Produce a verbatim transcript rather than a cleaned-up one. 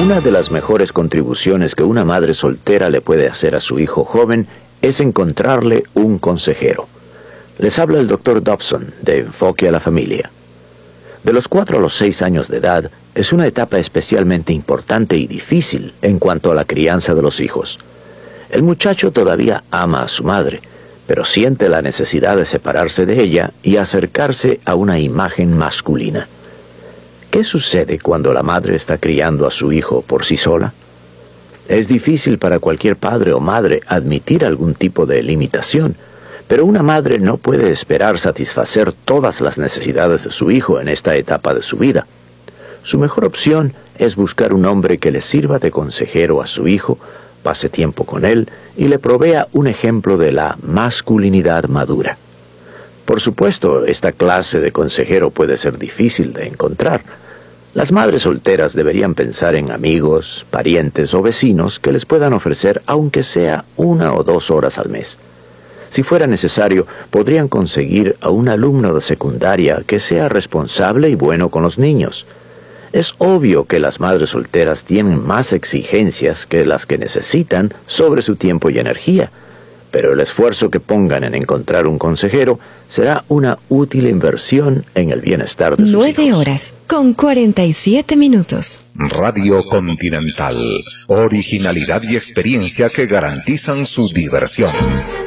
Una de las mejores contribuciones que una madre soltera le puede hacer a su hijo joven es encontrarle un consejero. Les habla el doctor Dobson, de Enfoque a la Familia. De los cuatro a los seis años de edad, es una etapa especialmente importante y difícil en cuanto a la crianza de los hijos. El muchacho todavía ama a su madre, pero siente la necesidad de separarse de ella y acercarse a una imagen masculina. ¿Qué sucede cuando la madre está criando a su hijo por sí sola? Es difícil para cualquier padre o madre admitir algún tipo de limitación, pero una madre no puede esperar satisfacer todas las necesidades de su hijo en esta etapa de su vida. Su mejor opción es buscar un hombre que le sirva de consejero a su hijo, pase tiempo con él y le provea un ejemplo de la masculinidad madura. Por supuesto, esta clase de consejero puede ser difícil de encontrar. Las madres solteras deberían pensar en amigos, parientes o vecinos que les puedan ofrecer aunque sea una o dos horas al mes. Si fuera necesario, podrían conseguir a un alumno de secundaria que sea responsable y bueno con los niños. Es obvio que las madres solteras tienen más exigencias que las que necesitan sobre su tiempo y energía, pero el esfuerzo que pongan en encontrar un consejero será una útil inversión en el bienestar de sus hijos. Nueve horas con cuarenta y siete minutos. Radio Continental. Originalidad y experiencia que garantizan su diversión.